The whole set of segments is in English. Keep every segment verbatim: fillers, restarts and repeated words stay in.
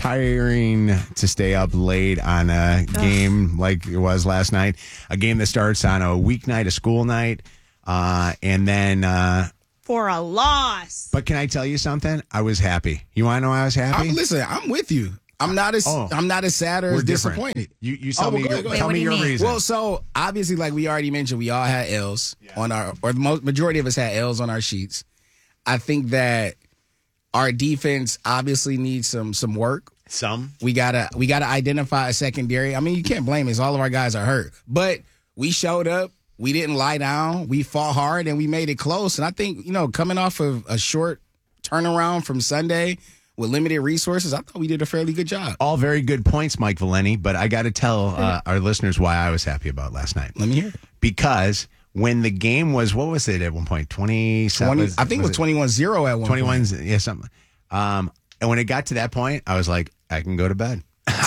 tiring to stay up late on a game like it was last night. A game that starts on a weeknight, a school night, uh, and then. Uh, For a loss. but can I tell you something? I was happy. You want to know why I was happy? I'm, listen, I'm with you. I'm not as Oh. I'm not as sad or We're as different. disappointed. You you tell Oh, well, me go ahead, go your, ahead. tell Wait, me what do your you mean? reason. Well, so obviously, like we already mentioned, we all had L's on our, or the most, majority of us had L's on our sheets. I think that our defense obviously needs some some work. Some. We gotta we gotta identify a secondary. I mean, you can't blame us. All of our guys are hurt, but we showed up. We didn't lie down. We fought hard and we made it close. And I think, you know, coming off of a short turnaround from Sunday with limited resources, I thought we did a fairly good job. All very good points, Mike Valeni, but I got to tell uh, our listeners why I was happy about last night. Let me hear it. Because when the game was, what was it at one point? twenty-seven? twenty, I think it was twenty-one zero at one twenty-one, point. yeah, something. Um, and when it got to that point, I was like, I can go to bed.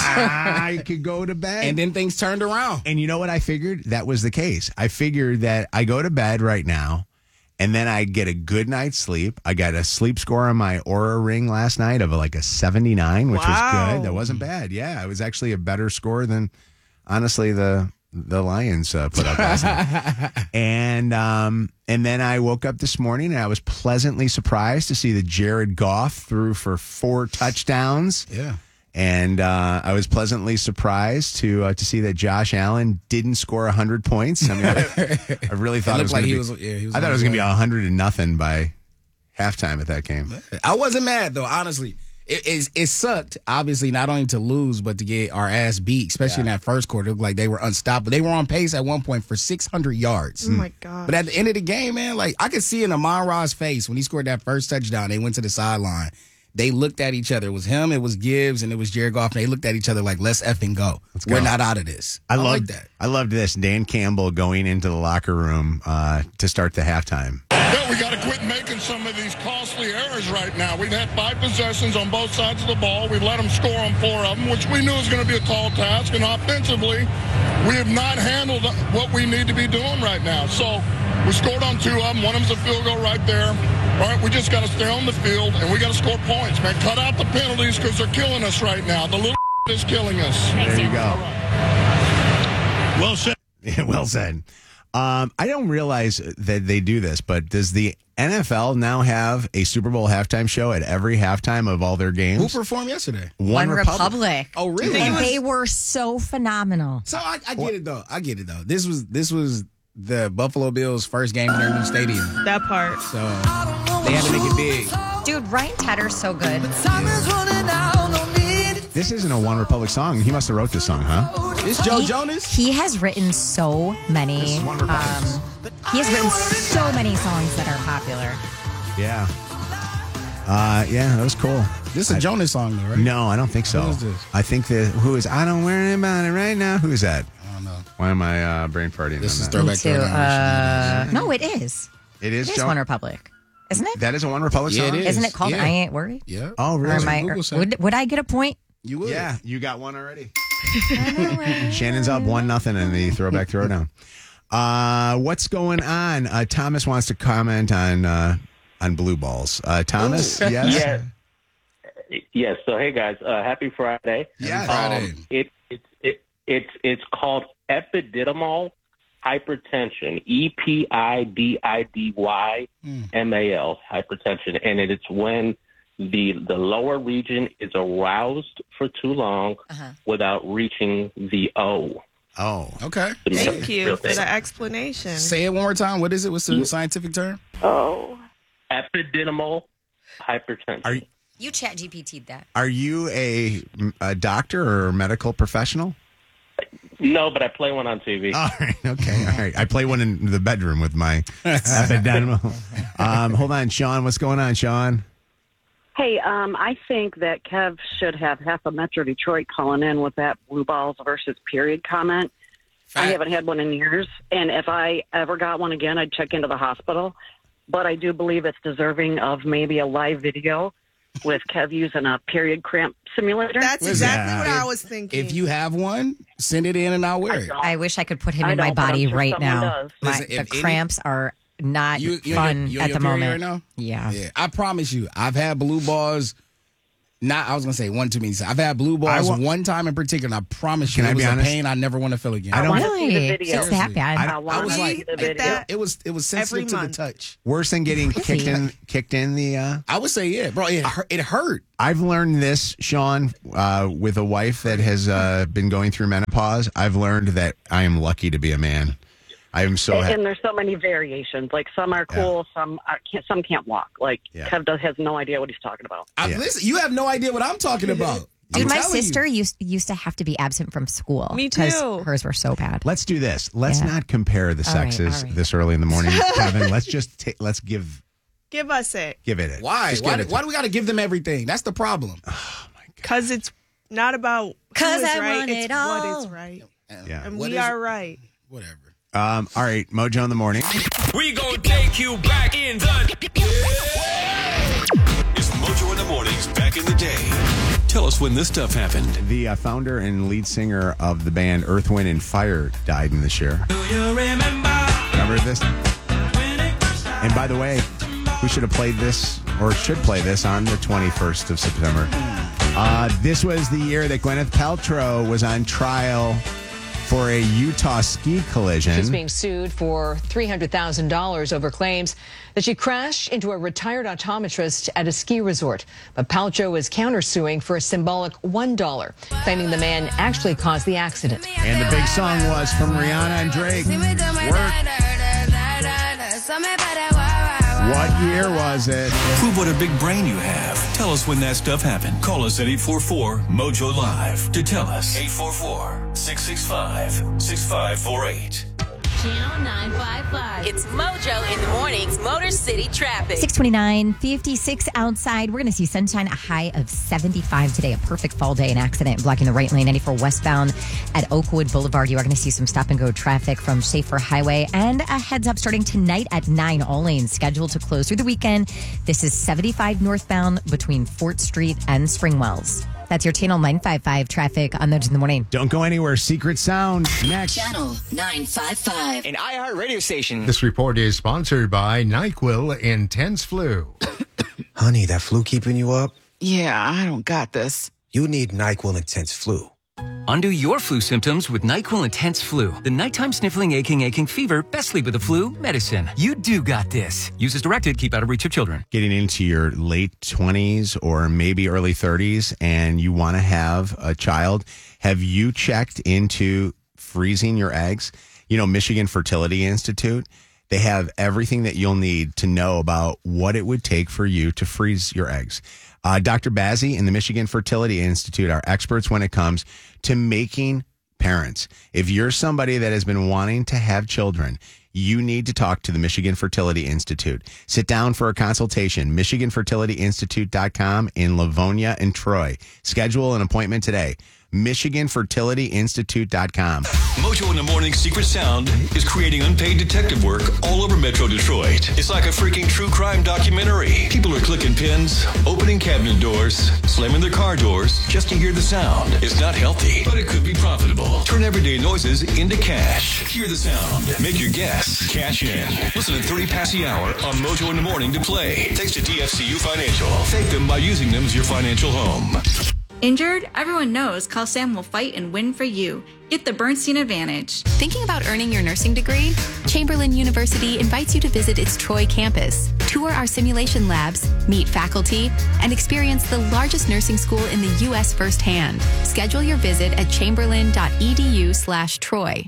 I could go to bed. And then things turned around. And you know what I figured? That was the case. I figured that I go to bed right now, and then I get a good night's sleep. I got a sleep score on my Aura Ring last night of like a seventy-nine, which Wow. was good. That wasn't bad. Yeah, it was actually a better score than, honestly, the the Lions uh, put up last night. And um, and then I woke up this morning, and I was pleasantly surprised to see that Jared Goff threw for four touchdowns. Yeah. And uh, I was pleasantly surprised to uh, to see that Josh Allen didn't score one hundred points. I mean, I, I really thought it, looked was like gonna he be, was- yeah, he was I thought on it was his going to be way. one hundred and nothing by halftime at that game. I wasn't mad, though, honestly. It, it, it sucked, obviously, not only to lose, but to get our ass beat, especially in that first quarter. It looked like they were unstoppable. They were on pace at one point for six hundred yards. Oh, my God. But at the end of the game, man, like I could see in Amon Ra's face when he scored that first touchdown, they went to the sideline. They looked at each other. It was him, it was Gibbs, and it was Jared Goff. And they looked at each other like, let's effing go. Let's go. We're not out of this. I, I, loved like that. I loved this. Dan Campbell going into the locker room uh, to start the halftime. Yeah, we got to quit making some of these costly errors right now. We've had five possessions on both sides of the ball. We've let them score on four of them, which we knew was going to be a tall task. And offensively, we have not handled what we need to be doing right now. So we scored on two of them. One of them's a field goal right there. All right, we just got to stay on the field, and we got to score points, man. Cut out the penalties because they're killing us right now. The little is killing us. There you go. Well said. Yeah, well said. Um, I don't realize that they do this, but does the N F L now have a Super Bowl halftime show at every halftime of all their Who games? performed yesterday? One Republic. Oh, really? And they were so phenomenal. So I, I get it though. I get it though. This was this was the Buffalo Bills' first game in their new stadium, That part. so they had to make it big. Dude, Ryan Tedder's so good. This isn't a One Republic song. He must have wrote this song, huh? It's Joe He- Jonas. He has written so many. This is One Republic. Um, he has written so many songs that are popular. Yeah. Uh, yeah, that was cool. This is a Jonas song though, right? No, I don't think so. Who is this? I think that who is I don't worry about it right now. Who is that? I don't know. Why am I uh, brain farting? This on is that? throwback Me too. Throwdown. Uh, no, it is. It is, It is Joe? One Republic, isn't it? That is a One Republic Yeah, song? it is. Isn't it called Yeah. I Ain't Worried? Yeah. Oh, Or really? am I, Google or, said. would, would I get a point? You would. Yeah, you got one already. Shannon's up one nothing in the throwback throwdown. Uh, what's going on? Uh, Thomas wants to comment on uh, on blue balls. Uh, Thomas, Ooh. yes, Yeah. Yes. So, hey guys, uh, happy Friday. yes. Friday. Um, it, it, it, it's it's called epididymal hypertension. E P I D I D Y M A L, hypertension, and it, it's when the the lower region is aroused for too long Uh-huh. without reaching the O. Oh, Okay. Thank you Real for thing. the explanation. Say it one more time. What is it? What's the scientific term? Oh. Epididymal hypertension. Are you- You chat G P T'd that. are you a, a doctor or a medical professional? No, but I play one on T V. All right, okay, all right. I play one in the bedroom with my epididymal. Um, hold on, Sean. What's going on, Sean? Hey, um, I think that Kev should have half of Metro Detroit calling in with that blue balls versus period comment. I haven't had one in years, and if I ever got one again, I'd check into the hospital. But I do believe it's deserving of maybe a live video with Kev using a period cramp simulator. That's Listen, exactly what if- I was thinking. If you have one, send it in and I'll wear it. I wish I could put him I in my don't, but I'm body sure right someone now. does. My, Listen, the if any- cramps are not You, you fun you at your the period moment. right now? Yeah. Yeah. I promise you, I've had blue balls Not, I was gonna say one too many. I've had blue balls wa- one time in particular, and I promise you, Can I it was be a honest? pain I never want to feel again. I don't- wanna see the Really? video. It's that bad. I- I, want I was to like, see the like video. that. It was it was sensitive Every to the month. touch. Worse than getting kicked in, kicked in the. Uh, I would say yeah, bro. It hurt. It hurt. I've learned this, Sean, uh, with a wife that has uh, been going through menopause. I've learned that I am lucky to be a man. I am so and, happy. and there's so many variations. Like some are cool, some are, can't, some can't walk. Like Yeah. Kev does, has no idea what he's talking about. I, Yeah. Listen, you have no idea what I'm talking about. Dude, I'm my telling you. sister used used to have to be absent from school. Me because too. hers were so bad. Let's do this. Let's Yeah. not compare the All right, sexes all right. this early in the morning, Kevin. Let's just ta- let's give Give us it. give it. it. Why? Just Why? give Do, it to- why do we got to give them everything? That's the problem. Because it's not about who 'Cause is I right. want it's it all. what is right. Yeah. And What we is are it? right. Whatever. Um. All right. Mojo in the morning. We gonna take you back in the It's Mojo in the Mornings back in the day. Tell us when this stuff happened. The uh, founder and lead singer of the band Earth, Wind, and Fire died in this year. Do you remember Remember this? when it first And by the way, we should have played this, or should play this, on the twenty-first of September. Uh, this was the year that Gwyneth Paltrow was on trial for a Utah ski collision. She's being sued for three hundred thousand dollars over claims that she crashed into a retired optometrist at a ski resort. But Paltrow is countersuing for a symbolic one dollar, claiming the man actually caused the accident. And the big song was from Rihanna and Drake. Work. What year was it? Prove what a big brain you have. Tell us when that stuff happened. Call us at eight four four Mojo Live to tell us. eight four four, six six five, six five four eight. Channel nine five five. It's Mojo in the Mornings, Motor City Traffic. six twenty-nine, fifty-six outside. We're going to see sunshine, a high of seventy-five today. A perfect fall day. An accident blocking the right lane ninety-four westbound at Oakwood Boulevard. You are going to see some stop and go traffic from Schaefer Highway. And a heads up starting tonight at nine. All lanes scheduled to close through the weekend. This is seventy-five northbound between Fort Street and Springwells. That's your Channel nine five five traffic on Mojo in the Morning. Don't go anywhere. Secret Sound next. Channel nine five five. an iHeart radio station. This report is sponsored by NyQuil Intense Flu. Honey, that flu keeping you up? Yeah, I don't got this. You need NyQuil Intense Flu. Undo your flu symptoms with NyQuil Intense Flu. The nighttime sniffling, aching, aching fever. Best sleep with the flu medicine. You do got this. Use as directed. Keep out of reach of children. Getting into your late twenties or maybe early thirties and you want to have a child, have you checked into freezing your eggs? You know, Michigan Fertility Institute, they have everything that you'll need to know about what it would take for you to freeze your eggs. Uh, Doctor Bazzi and the Michigan Fertility Institute are experts when it comes to making parents. If you're somebody that has been wanting to have children, you need to talk to the Michigan Fertility Institute. Sit down for a consultation. Michigan Fertility Institute dot com in Livonia and Troy. Schedule an appointment today. Michigan Fertility Institute dot com. Mojo in the Morning Secret Sound is creating unpaid detective work all over Metro Detroit. It's like a freaking true crime documentary. People are clicking pins, opening cabinet doors, slamming their car doors just to hear the sound. It's not healthy, but it could be profitable. Turn everyday noises into cash. Hear the sound. Make your guess. Cash in. Listen at thirty past the hour on Mojo in the Morning to play. Thanks to D F C U Financial. Thank them by using them as your financial home. Injured? Everyone knows Call Sam will fight and win for you. Get the Bernstein Advantage. Thinking about earning your nursing degree? Chamberlain University invites you to visit its Troy campus, tour our simulation labs, meet faculty, and experience the largest nursing school in the U S firsthand. Schedule your visit at chamberlain.edu slash Troy.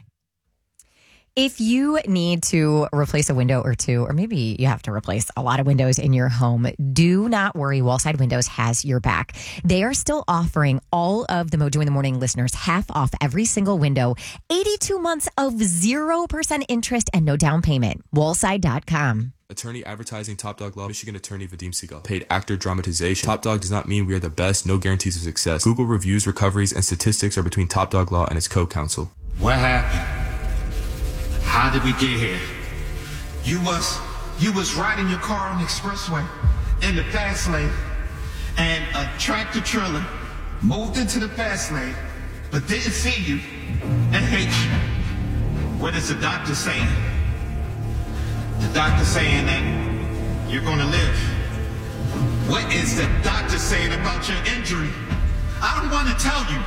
If you need to replace a window or two, or maybe you have to replace a lot of windows in your home, do not worry. Wallside Windows has your back. They are still offering all of the Mojo in the Morning listeners half off every single window, eighty-two months of zero percent interest and no down payment. Wallside dot com. Attorney advertising, Top Dog Law, Michigan attorney Vadim Segal. Paid actor dramatization. Top Dog does not mean we are the best, no guarantees of success. Google reviews, recoveries, and statistics are between Top Dog Law and its co-counsel. What happened? How did we get here? You was you was riding your car on the expressway in the fast lane, and a tractor trailer moved into the fast lane, but didn't see you and hit you. What is the doctor saying? The doctor saying that you're gonna live. What is the doctor saying about your injury? I don't want to tell you.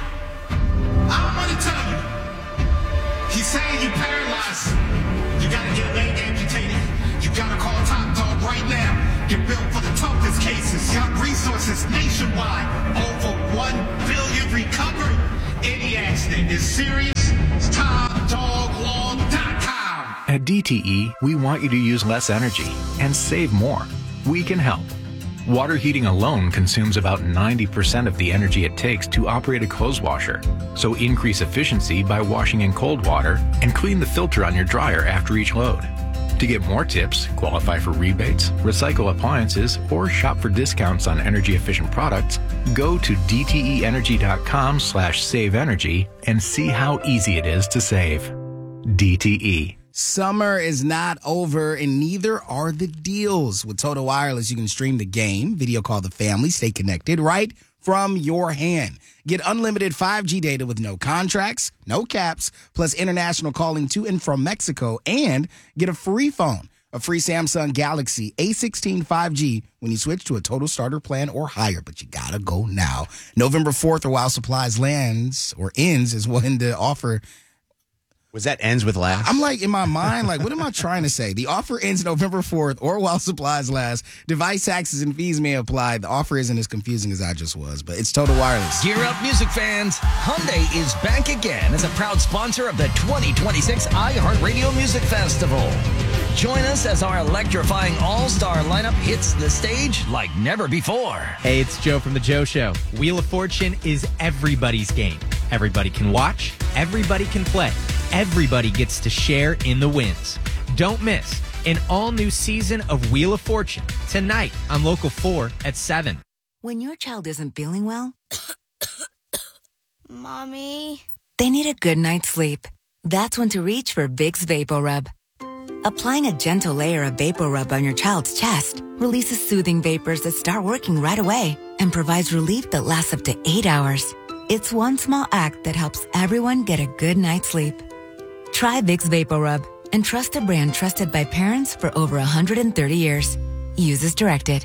I don't want to tell you. He's saying you're paralyzed. You gotta get a leg amputated. You gotta call Top Dog right now. Get built for the toughest cases. Got resources nationwide. Over one billion recovered. Any accident is serious. It's top dog law dot com. At D T E, we want you to use less energy and save more. We can help. Water heating alone consumes about ninety percent of the energy it takes to operate a clothes washer. So increase efficiency by washing in cold water and clean the filter on your dryer after each load. To get more tips, qualify for rebates, recycle appliances, or shop for discounts on energy-efficient products, go to d t e energy dot com slash save energy and see how easy it is to save. D T E. Summer is not over, and neither are the deals. With Total Wireless, you can stream the game, video call the family, stay connected right from your hand. Get unlimited five G data with no contracts, no caps, plus international calling to and from Mexico, and get a free phone, a free Samsung Galaxy A sixteen five G when you switch to a Total Starter plan or higher. But you gotta go now. November fourth, or while supplies lands or ends, is when the offer. Was that ends with last? I'm like, in my mind, like, what am I trying to say? The offer ends November fourth or while supplies last. Device taxes and fees may apply. The offer isn't as confusing as I just was, but it's Total Wireless. Gear up, music fans. Hyundai is back again as a proud sponsor of the twenty twenty-six iHeartRadio Music Festival. Join us as our electrifying all-star lineup hits the stage like never before. Hey, it's Joe from The Joe Show. Wheel of Fortune is everybody's game. Everybody can watch. Everybody can play. Everybody gets to share in the wins. Don't miss an all-new season of Wheel of Fortune tonight on Local four at seven. When your child isn't feeling well, Mommy, they need a good night's sleep. That's when to reach for Vicks VapoRub. Applying a gentle layer of VapoRub on your child's chest releases soothing vapors that start working right away and provides relief that lasts up to eight hours. It's one small act that helps everyone get a good night's sleep. Try Vicks VapoRub and trust a brand trusted by parents for over one hundred thirty years. Use as directed.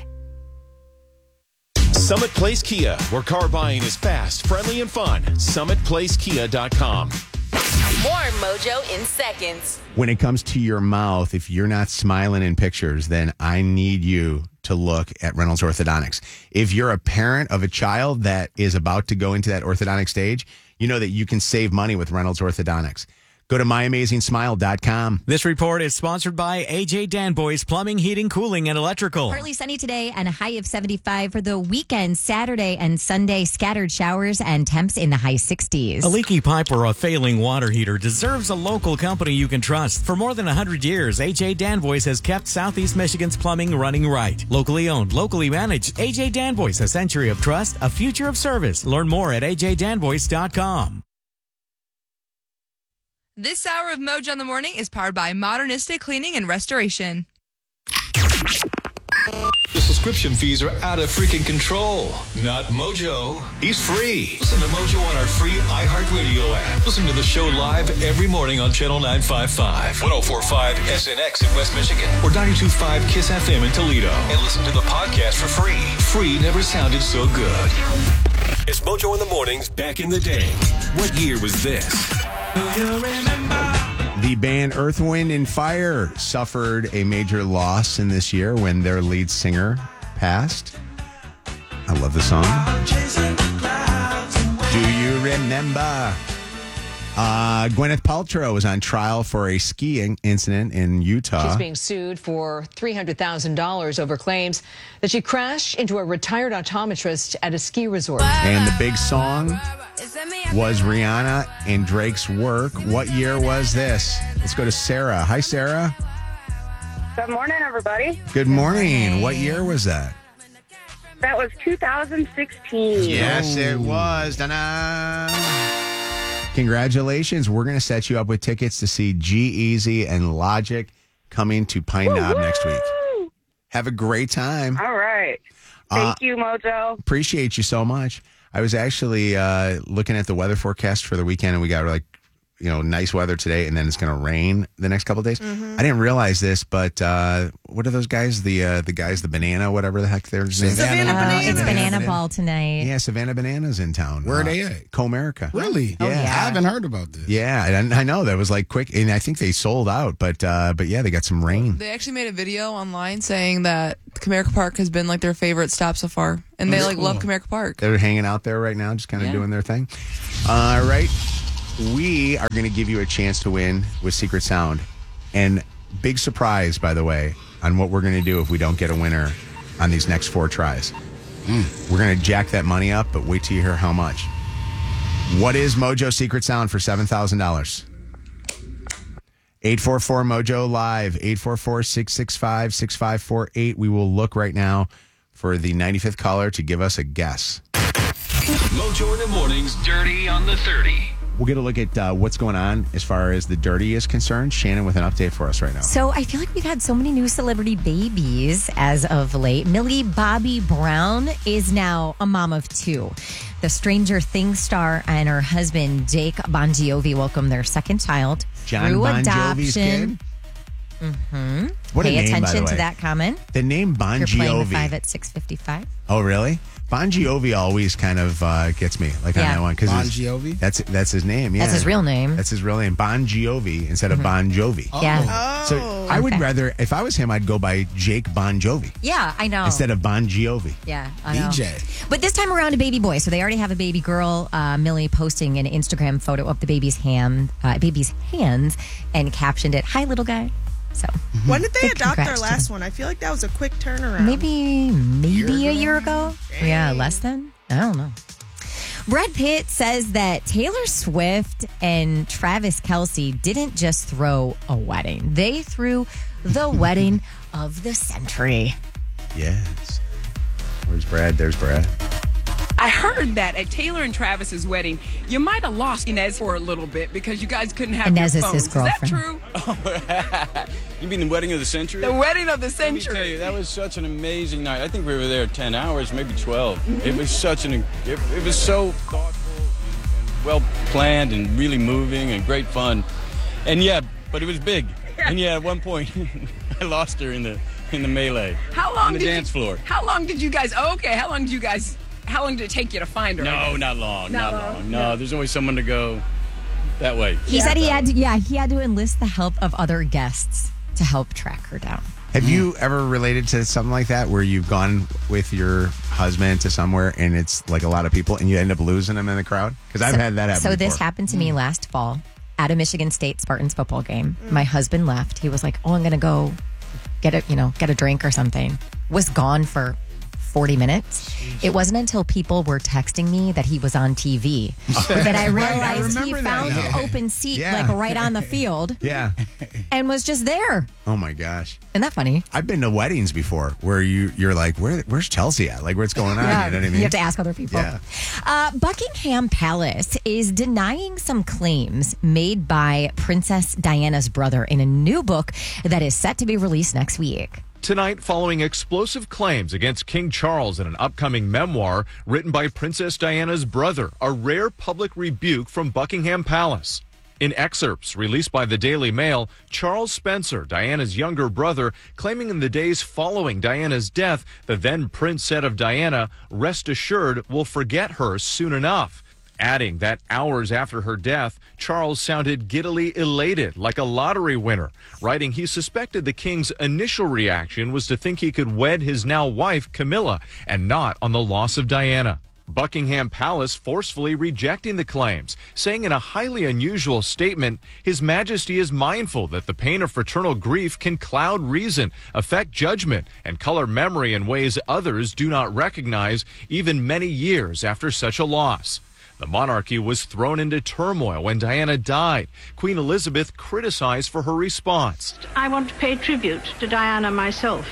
Summit Place Kia, where car buying is fast, friendly, and fun. summit place kia dot com. More Mojo in seconds. When it comes to your mouth, if you're not smiling in pictures, then I need you to look at Reynolds Orthodontics. If you're a parent of a child that is about to go into that orthodontic stage, you know that you can save money with Reynolds Orthodontics. Go to my amazing smile dot com. This report is sponsored by A J Danboy's Plumbing, Heating, Cooling, and Electrical. Partly sunny today and a high of seventy-five for the weekend. Saturday and Sunday, scattered showers and temps in the high sixties. A leaky pipe or a failing water heater deserves a local company you can trust. For more than one hundred years, A J Danboy's has kept Southeast Michigan's plumbing running right. Locally owned, locally managed, A J Danboy's, a century of trust, a future of service. Learn more at A J danboys dot com. This hour of Mojo in the Morning is powered by Modernistic Cleaning and Restoration. The subscription fees are out of freaking control. Not Mojo. He's free. Listen to Mojo on our free iHeartRadio app. Listen to the show live every morning on Channel nine fifty-five, one oh four point five S N X in West Michigan, or ninety-two point five Kiss F M in Toledo. And listen to the podcast for free. Free never sounded so good. It's Mojo in the Mornings back in the day. What year was this? The band Earth, Wind, and Fire suffered a major loss in this year when their lead singer passed. I love the song. Do you remember? Uh, Gwyneth Paltrow was on trial for a skiing incident in Utah. She's being sued for three hundred thousand dollars over claims that she crashed into a retired optometrist at a ski resort. And the big song was Rihanna and Drake's Work. What year was this? Let's go to Sarah. Hi, Sarah. Good morning, everybody. Good morning. What year was that? That was two thousand sixteen. Yes, it was. Da-da. Congratulations. We're going to set you up with tickets to see G-Eazy and Logic coming to Pine Knob Woo-hoo! next week. Have a great time. All right. Thank uh, you, Mojo. Appreciate you so much. I was actually uh, looking at the weather forecast for the weekend, and we got like you know, nice weather today, and then it's going to rain the next couple of days. Mhm. I didn't realize this, but uh, what are those guys? The uh, the guys, the banana, whatever the heck they're Savannah named. Banana. Oh, it's Banana Ball tonight. Yeah, Savannah Bananas in town. Where are uh, they at? Comerica. Really? Oh, Yeah. yeah. I haven't heard about this. Yeah, and I know that was like quick, and I think they sold out. But uh, but yeah, they got some rain. They actually made a video online saying that Comerica Park has been like their favorite stop so far, and they That's like love cool. Comerica Park. They're hanging out there right now, just kind of Yeah. doing their thing. All right. We are going to give you a chance to win with Secret Sound. And big surprise, by the way, on what we're going to do if we don't get a winner on these next four tries. Mm. We're going to jack that money up, but wait till you hear how much. What is Mojo Secret Sound for seven thousand dollars? eight four four Mojo Live, eight four four, six six five, six five four eight. We will look right now for the ninety-fifth caller to give us a guess. Mojo in the mornings, dirty on the thirty. We'll get a look at uh, what's going on as far as the dirty is concerned. Shannon with an update for us right now. So I feel like we've had so many new celebrity babies as of late. Millie Bobby Brown is now a mom of two. The Stranger Things star and her husband, Jake Bon Jovi, welcomed their second child John through Bon Jovi's adoption. kid? Mm-hmm. What a Pay name, by attention the to way. that comment. The name Bon You're playing the Jovi. five at six fifty-five. Oh, really? Bon Jovi always kind of uh, gets me like on Yeah. that one. 'cause Bon his- Jovi? That's that's his name. Yeah, That's his real name. That's his real name. Bon Jovi instead of Bon Jovi. Yeah. So I would Fun fact. rather, if I was him, I'd go by Jake Bon Jovi Yeah, I know. instead of Bon Jovi. Yeah, I know. D J. But this time around, a baby boy. So they already have a baby girl. Uh, Millie posting an Instagram photo of the baby's hand, uh, baby's hands, and captioned it, "Hi, little guy." So When did they big adopt their congrats to last them. one? I feel like that was a quick turnaround. Maybe, maybe a year ago. Yeah, less than. I don't know. Brad Pitt says that Taylor Swift and Travis Kelce didn't just throw a wedding; they threw the wedding of the century. Yes. Where's Brad? There's Brad. I heard that at Taylor and Travis's wedding, you might have lost Inez for a little bit because you guys couldn't have Inez your is phones. his girlfriend. Is that true? You mean the wedding of the century? The wedding of the Let me century. tell you, that was such an amazing night. I think we were there ten hours, maybe twelve. It was such an, it, it was so thoughtful and, and well planned and really moving and great fun. And yeah, but it was big. And yeah, at one point, I lost her in the in the melee. How long on the did dance you, floor? How long did you guys? Oh, okay. How long did you guys? How long did it take you to find her? No, not long, Not not, long, long. No, no. there's always someone to go that way. He said he had to, yeah, he had to enlist the help of other guests to help track her down. Have you ever related to something like that where you've gone with your husband to somewhere and it's like a lot of people and you end up losing them in the crowd? Because I've So- had that happen So this before. happened to me last fall at a Michigan State Spartans football game. My husband left. He was like, "Oh, I'm going to go get a, you know, get a drink or something." Was gone for forty minutes. It wasn't until people were texting me that he was on T V that I Right, I realized he remember that found now. an open seat Yeah. like right on the field Yeah. and was just there. Oh my gosh. Isn't that funny? I've been to weddings before where you you're like, where where's Chelsea at? Like, what's going on? Yeah, You know what I mean? you have to ask other people. Yeah. Uh, Buckingham Palace is denying some claims made by Princess Diana's brother in a new book that is set to be released next week. Tonight, following explosive claims against King Charles in an upcoming memoir written by Princess Diana's brother, a rare public rebuke from Buckingham Palace. In excerpts released by the Daily Mail, Charles Spencer, Diana's younger brother, claiming in the days following Diana's death, the then prince said of Diana, "Rest assured, we'll forget her soon enough." Adding that hours after her death, Charles sounded giddily elated, like a lottery winner, writing he suspected the king's initial reaction was to think he could wed his now wife, Camilla, and not on the loss of Diana. Buckingham Palace forcefully rejecting the claims, saying in a highly unusual statement, His Majesty is mindful that the pain of fraternal grief can cloud reason, affect judgment, and color memory in ways others do not recognize, even many years after such a loss. The monarchy was thrown into turmoil when Diana died. Queen Elizabeth criticized for her response. I want to pay tribute to Diana myself.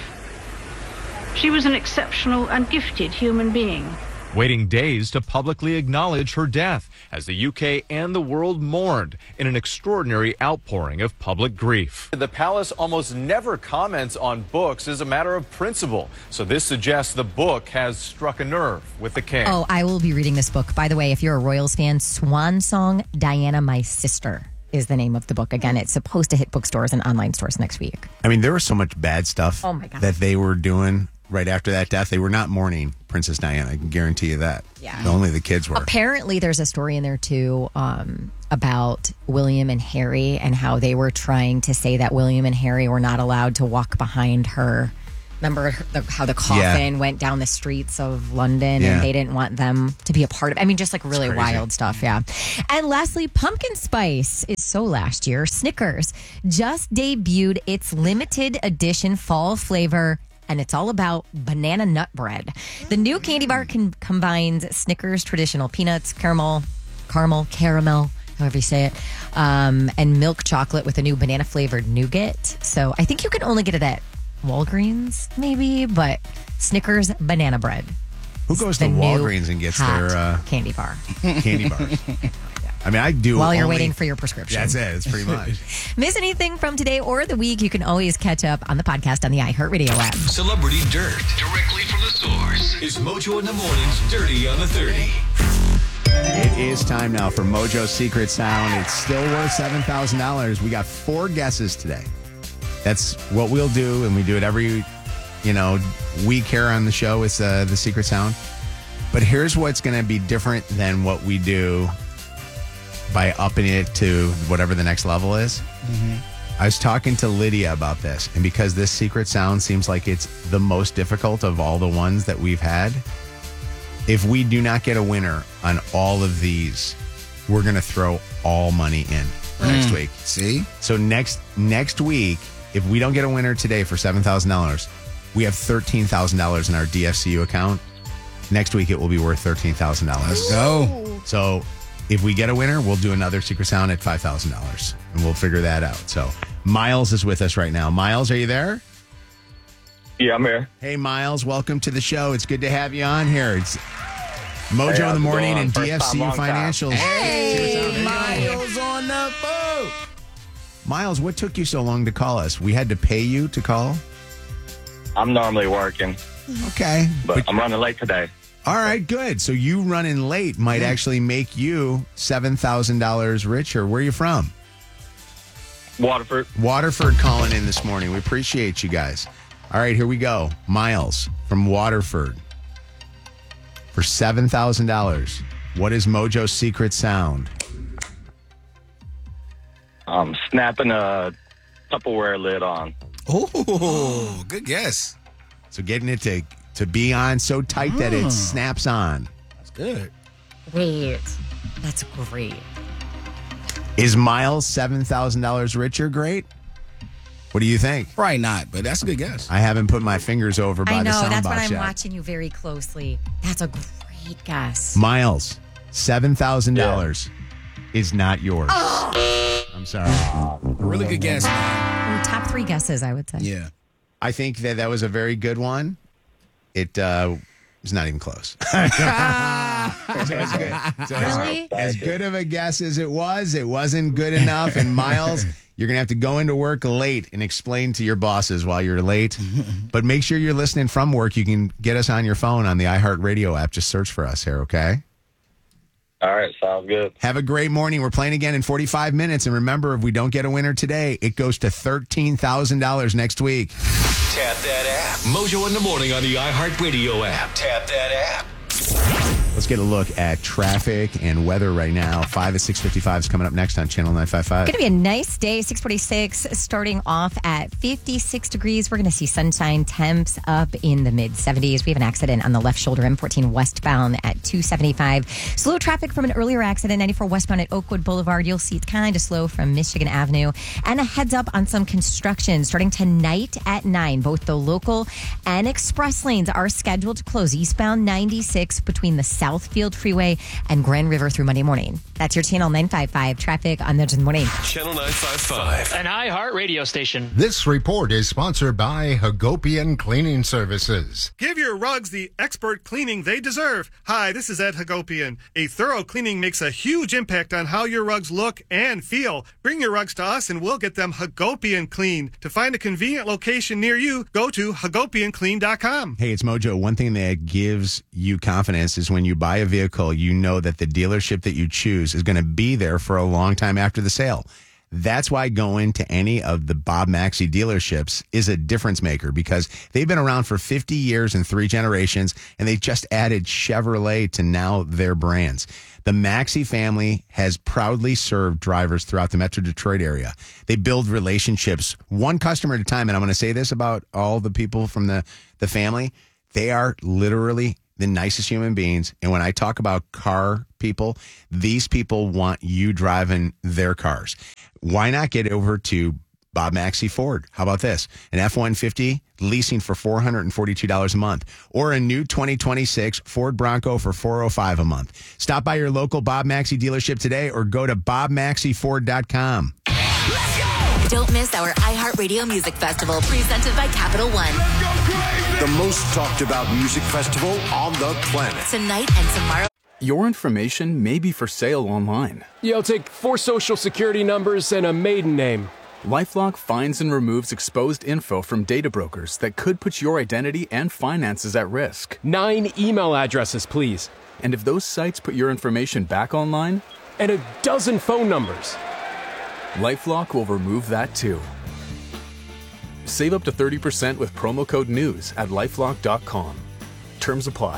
She was an exceptional and gifted human being. Waiting days to publicly acknowledge her death as the U K and the world mourned in an extraordinary outpouring of public grief. The palace almost never comments on books as a matter of principle, so this suggests the book has struck a nerve with the king. Oh, I will be reading this book. By the way, if you're a Royals fan, Swan Song, Diana, My Sister. is the name of the book. Again, it's supposed to hit bookstores and online stores next week. I mean, there was so much bad stuff Oh, my God. that they were doing right after that death. They were not mourning Princess Diana. I can guarantee you that. Yeah. Only the kids were. Apparently, there's a story in there, too, um, about William and Harry and how they were trying to say that William and Harry were not allowed to walk behind her. Remember her- the, how the coffin Yeah. went down the streets of London Yeah. and they didn't want them to be a part of it. I mean, just like really crazy. wild stuff, yeah. And lastly, pumpkin spice is so last year. Snickers just debuted its limited edition fall flavor, and it's all about banana nut bread. The new candy bar con- combines Snickers traditional peanuts, caramel, caramel, caramel, however you say it, um, and milk chocolate with a new banana flavored nougat. So I think you can only get it at Walgreens, maybe, but Snickers banana bread. Who goes The to new Walgreens and gets hot their uh, candy bar candy bars? I mean, I do. while you're only- waiting for your prescription? That's it. It's pretty much. Miss anything from today or the week? You can always catch up on the podcast on the iHeartRadio app. Celebrity Dirt. Directly from the source. It's Mojo in the Morning's Dirty on the thirty. It is time now for Mojo's Secret Sound. It's still worth seven thousand dollars. We got four guesses today. That's what we'll do, and we do it every, you know, week here on the show. It's uh, the Secret Sound. But here's what's going to be different than what we do by upping it to whatever the next level is. I was talking to Lydia about this, and because this Secret Sound seems like it's the most difficult of all the ones that we've had, if we do not get a winner on all of these, we're going to throw all money in for next Mm. week. See? So next next week, if we don't get a winner today for seven thousand dollars, we have thirteen thousand dollars in our D F C U account. Next week, it will be worth thirteen thousand dollars. Let's go. So if we get a winner, we'll do another Secret Sound at five thousand dollars, and we'll figure that out. So Miles is with us right now. Miles, are you there? Yeah, I'm here. Hey, Miles, welcome to the show. It's good to have you on here. It's Mojo Hey, in how's the it morning going? and First D F C U time, long time. Financials. Hey, Miles on the boat. Miles, what took you so long to call us? We had to pay you to call? I'm normally working, Okay. but I'm running late today. All right, good. So you running late might actually make you seven thousand dollars richer. Where are you from? Waterford. Waterford calling in this morning. We appreciate you guys. All right, here we go. Miles from Waterford. For seven thousand dollars, what is Mojo's secret sound? I'm snapping a Tupperware lid on. Oh, good guess. So getting it to, to be on so tight that it snaps on. That's good. Wait, that's great. Is Miles seven thousand dollars richer? Great. What do you think? Probably not, but that's a good guess. I haven't put my fingers over by I the know, sound that's box what I'm yet. watching you very closely. That's a great guess. Miles, seven thousand dollars is not yours. Oh. I'm sorry. Really good guess, man. Ooh, top three guesses, I would say. Yeah. I think that that was a very good one. It uh, was not even close. So it's good. So it's Really? as good of a guess as it was, it wasn't good enough. And Miles, you're going to have to go into work late and explain to your bosses while you're late. But make sure you're listening from work. You can get us on your phone on the iHeartRadio app. Just search for us here, okay? All right, sounds good. Have a great morning. We're playing again in forty-five minutes. And remember, if we don't get a winner today, it goes to thirteen thousand dollars next week. Tap that app. Mojo in the Morning on the iHeartRadio app. Tap that app. Let's get a look at traffic and weather right now. five at six fifty-five is coming up next on Channel nine fifty-five. Going to be a nice day, six forty-six, starting off at fifty-six degrees. We're going to see sunshine, temps up in the mid seventies. We have an accident on the left shoulder, M fourteen westbound at two seventy-five. Slow traffic from an earlier accident, ninety-four westbound at Oakwood Boulevard. You'll see it's kind of slow from Michigan Avenue. And a heads up on some construction starting tonight at nine. Both the local and express lanes are scheduled to close eastbound ninety-six between the Southfield Freeway and Grand River through Monday morning. That's your Channel nine fifty-five traffic on the morning. Channel nine fifty-five. An iHeart radio station. This report is sponsored by Hagopian Cleaning Services. Give your rugs the expert cleaning they deserve. Hi, this is Ed Hagopian. A thorough cleaning makes a huge impact on how your rugs look and feel. Bring your rugs to us and we'll get them Hagopian clean. To find a convenient location near you, go to hagopian clean dot com. Hey, it's Mojo. One thing that gives you confidence is when you buy a vehicle, you know that the dealership that you choose is going to be there for a long time after the sale. That's why going to any of the Bob Maxey dealerships is a difference maker, because they've been around for fifty years and three generations, and they just added Chevrolet to now their brands. The Maxey family has proudly served drivers throughout the Metro Detroit area. They build relationships one customer at a time. And I'm going to say this about all the people from the, the family. They are literally the nicest human beings. And when I talk about car people, these people want you driving their cars. Why not get over to Bob Maxey Ford? How about this? An F one fifty leasing for four hundred forty-two dollars a month, or a new twenty twenty-six Ford Bronco for four hundred five dollars a month. Stop by your local Bob Maxey dealership today or go to bob maxey ford dot com. Don't miss our iHeartRadio Music Festival presented by Capital One. The most talked about music festival on the planet. Tonight and tomorrow. Your information may be for sale online. Yeah, I'll take four social security numbers and a maiden name. LifeLock finds and removes exposed info from data brokers that could put your identity and finances at risk. Nine email addresses, please. And if those sites put your information back online? And a dozen phone numbers. LifeLock will remove that too. Save up to thirty percent with promo code NEWS at lifelock dot com. Terms apply.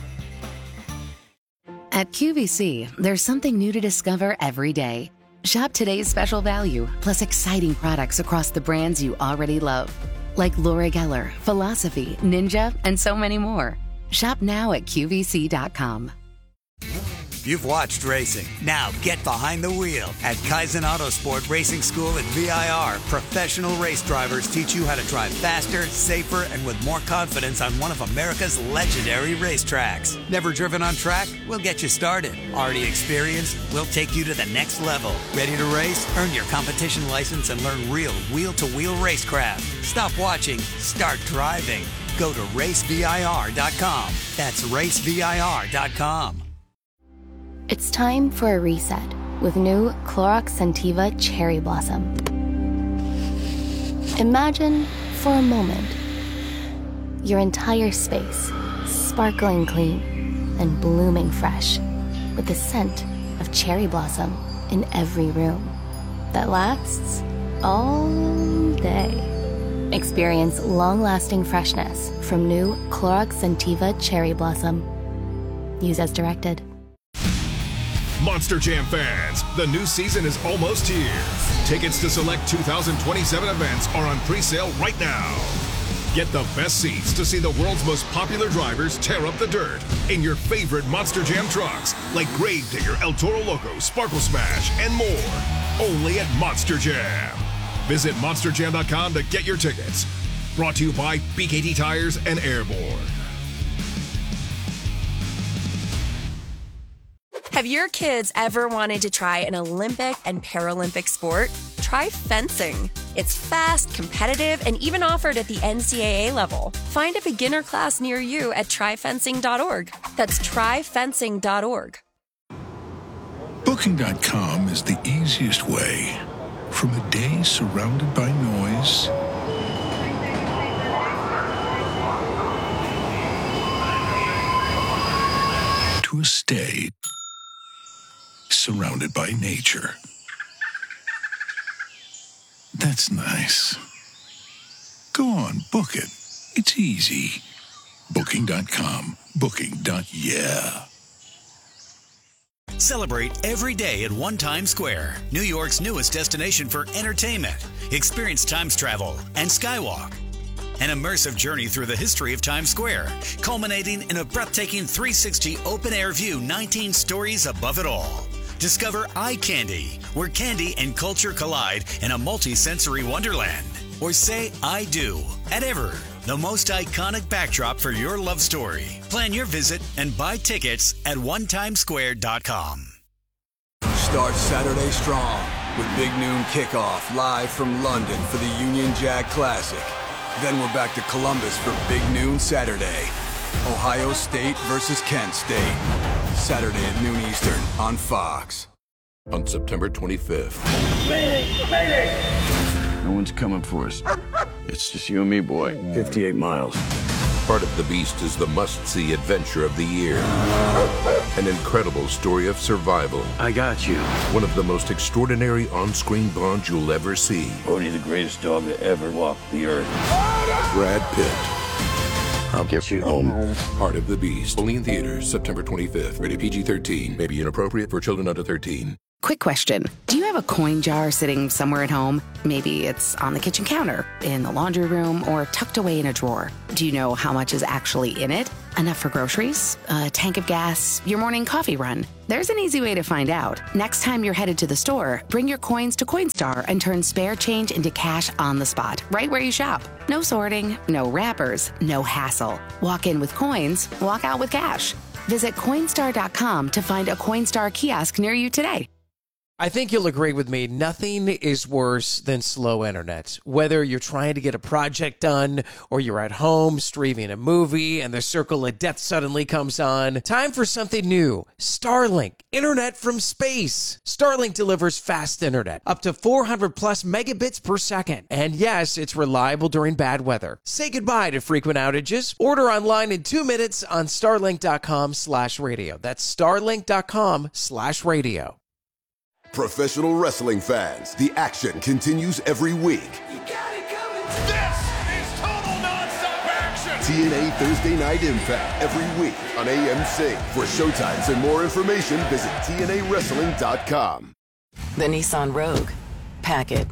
At Q V C, there's something new to discover every day. Shop today's special value, plus exciting products across the brands you already love. Like Laura Geller, Philosophy, Ninja, and so many more. Shop now at Q V C dot com. You've watched racing. Now get behind the wheel. At Kaizen Autosport Racing School at V I R, professional race drivers teach you how to drive faster, safer, and with more confidence on one of America's legendary racetracks. Never driven on track? We'll get you started. Already experienced? We'll take you to the next level. Ready to race? Earn your competition license and learn real wheel-to-wheel racecraft. Stop watching. Start driving. Go to race V I R dot com. That's race V I R dot com. It's time for a reset with new Clorox Scentiva Cherry Blossom. Imagine, for a moment, your entire space sparkling clean and blooming fresh with the scent of cherry blossom in every room that lasts all day. Experience long-lasting freshness from new Clorox Scentiva Cherry Blossom. Use as directed. Monster Jam fans, the new season is almost here. Tickets to select two thousand twenty-seven events are on pre-sale right now. Get the best seats to see the world's most popular drivers tear up the dirt in your favorite Monster Jam trucks, like Gravedigger, El Toro Loco, Sparkle Smash, and more. Only at Monster Jam. Visit monster jam dot com to get your tickets. Brought to you by B K T Tires and Airborne. Have your kids ever wanted to try an Olympic and Paralympic sport? Try fencing. It's fast, competitive, and even offered at the N C double A level. Find a beginner class near you at try fencing dot org. That's try fencing dot org. Booking dot com is the easiest way. From a day surrounded by noise to a stay surrounded by nature. That's nice. Go on, book it. It's easy. Booking dot com. Booking. Yeah. Celebrate every day at One Times Square, New York's newest destination for entertainment. Experience Times Travel and Skywalk. An immersive journey through the history of Times Square, culminating in a breathtaking three sixty open-air view, nineteen stories above it all. Discover Eye Candy, where candy and culture collide in a multi-sensory wonderland. Or say I do at Ever, the most iconic backdrop for your love story. Plan your visit and buy tickets at one times square dot com. Start Saturday strong with Big Noon Kickoff live from London for the Union Jack Classic. Then we're back to Columbus for Big Noon Saturday. Ohio State versus Kent State. Saturday at noon Eastern on Fox. On September twenty-fifth. Mayday! Mayday! No one's coming for us. It's just you and me, boy. fifty-eight miles. Heart of the Beast is the must-see adventure of the year. An incredible story of survival. I got you. One of the most extraordinary on-screen bonds you'll ever see. Odie, the greatest dog to ever walk the earth. Brad Pitt. I'll get you home. Heart of the Beast. Only in theaters September twenty-fifth. Rated P G thirteen. May be inappropriate for children under thirteen. Quick question. Do you have a coin jar sitting somewhere at home? Maybe it's on the kitchen counter, in the laundry room, or tucked away in a drawer. Do you know how much is actually in it? Enough for groceries, a tank of gas, your morning coffee run? There's an easy way to find out. Next time you're headed to the store, bring your coins to Coinstar and turn spare change into cash on the spot, right where you shop. No sorting, no wrappers, no hassle. Walk in with coins, walk out with cash. Visit Coinstar dot com to find a Coinstar kiosk near you today. I think you'll agree with me. Nothing is worse than slow internet. Whether you're trying to get a project done or you're at home streaming a movie and the circle of death suddenly comes on, time for something new. Starlink, internet from space. Starlink delivers fast internet, up to four hundred plus megabits per second. And yes, it's reliable during bad weather. Say goodbye to frequent outages. Order online in two minutes on starlink dot com slash radio. That's starlink dot com slash radio. Professional wrestling fans, the action continues every week. You got it coming. This is total nonstop action. T N A Thursday Night Impact every week on A M C. For showtimes and more information, visit T N A wrestling dot com. The Nissan Rogue. Pack it.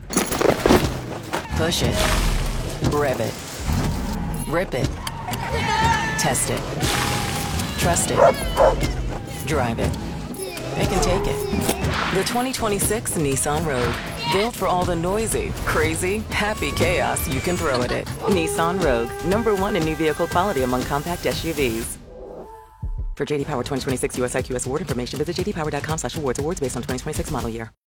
Push it. Rev it. Rip it. Test it. Trust it. Drive it. They can take it. The twenty twenty-six Nissan Rogue. Built for all the noisy, crazy, happy chaos you can throw at it. Nissan Rogue. Number one in new vehicle quality among compact S U Vs. For J D Power twenty twenty-six U S I Q S award information, visit j d power dot com slash awards. Awards based on twenty twenty-six model year.